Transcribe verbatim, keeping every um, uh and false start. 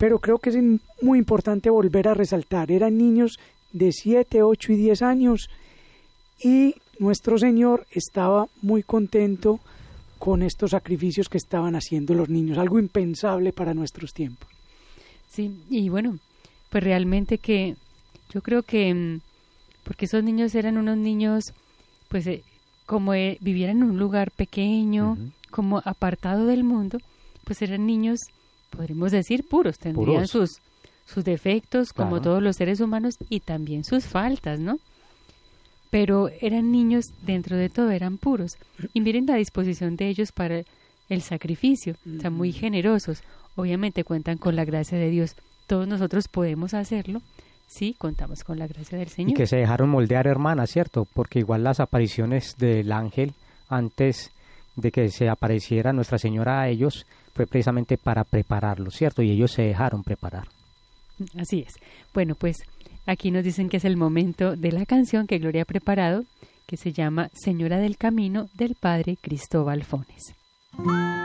pero creo que es muy importante volver a resaltar, eran niños de siete, ocho y diez años, y nuestro Señor estaba muy contento con estos sacrificios que estaban haciendo los niños, algo impensable para nuestros tiempos. Sí, y bueno, pues realmente que yo creo que, porque esos niños eran unos niños, pues eh, como eh, vivían en un lugar pequeño, uh-huh. como apartado del mundo, pues eran niños, podríamos decir, puros, tendrían puros. sus sus defectos, claro. como todos los seres humanos, y también sus faltas, ¿no? Pero eran niños, dentro de todo, eran puros. Y miren la disposición de ellos para el sacrificio, uh-huh. o sea, muy generosos. Obviamente cuentan con la gracia de Dios. Todos nosotros podemos hacerlo, sí, contamos con la gracia del Señor. Y que se dejaron moldear, hermana, ¿cierto? Porque igual las apariciones del ángel, antes de que se apareciera Nuestra Señora a ellos, fue precisamente para prepararlos, ¿cierto? Y ellos se dejaron preparar. Así es. Bueno, pues aquí nos dicen que es el momento de la canción que Gloria ha preparado, que se llama Señora del Camino, del Padre Cristóbal Fones.